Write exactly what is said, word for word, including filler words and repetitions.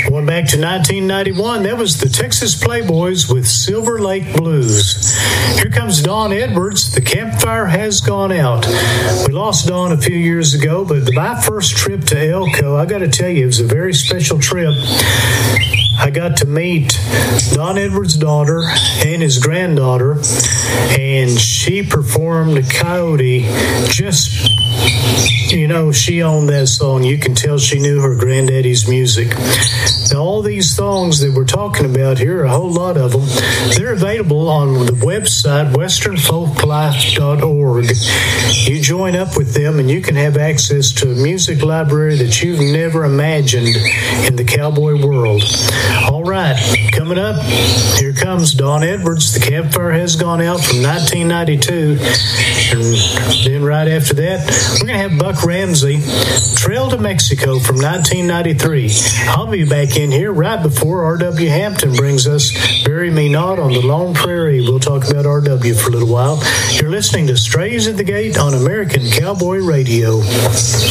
Going back to nineteen ninety-one, that was the Texas Playboys with Silver Lake Blues. Here comes Don Edwards. The campfire has gone out. We lost Don a few years ago, but my first trip to Elko, I got to tell you, it was a very special trip. I got to meet Don Edwards' daughter and his granddaughter, and she performed Coyote. Just, you know, she owned that song. You can tell she knew her granddaddy's music. Now, all these songs that we're talking about here, a whole lot of them, they're available on the website, western folk life dot org. You join up with them, and you can have access to a music library that you've never imagined in the cowboy world. All right, coming up, here comes Don Edwards. The campfire has gone out from nineteen ninety-two. And then right after that, we're going to have Buck Ramsey, Trail to Mexico from nineteen ninety-three. I'll be back in here right before R W Hampton brings us Bury Me Not on the Lone Prairie. We'll talk about R W for a little while. You're listening to Strays at the Gate on American Cowboy Radio.